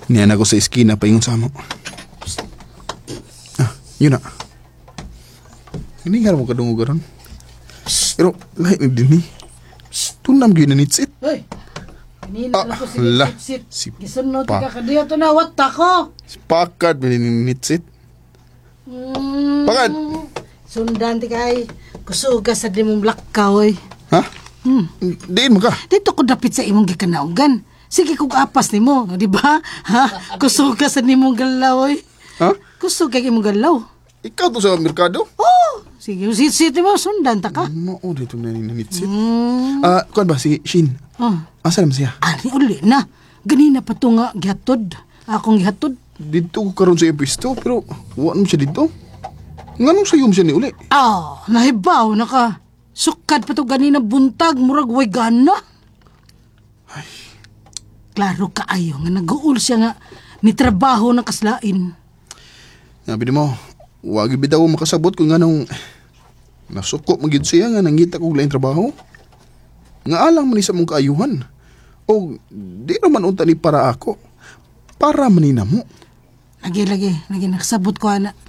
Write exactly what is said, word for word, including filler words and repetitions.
Niyan ako sa eskina paingon sa amo. Ah, yun na. Hindi nga mo kadungugaran. Pero lahat ni din ni. Tunam gyud na nitsit. Hoy. Kanina Ah, lang ko la. sige Si sit. Gisunod pa. ka kadiya to na wat ako. Pakad bilin ni nitsit. Mm. Pakad. Sundan ti kay kusuga sa di mong lakaw oy. Ha? Hmm. Diin mo ka. Dito ko dapit sa imong gikanaugan. Sige kung apas nimo, di ba? Ha? Kusuga sa nimong galaw oy. Ha? Kusuga kay imong galaw. Ikaw to sa merkado? Oh, sige sit-sit mo sundan ta ka. Mao dito na ni nitsit. Hmm. Ah, kuan ba si Shin? Oh. Asa naman siya? Ani uli na. Ganina pa to nga gihatod. Akong gihatod. Dito ko karon sa iyang pwesto, pero wala mo siya dito. Nganong sayo mo siya ni uli? Ah, nahibaw na ka. Sukad pa to ganina buntag, murag way gana. Ay. Klaro ka ayo nga nag-uul siya nga ni trabaho ng kaslain. Sabi mo, wag bitaw makasabot kung nganong nasuko magid siya nga nangita kog lain trabaho. Nga alang man sa mong kaayuhan. O di naman unta ni para ako. Para manina mo. Lagi, lagi, lagi nakasabot ko ana.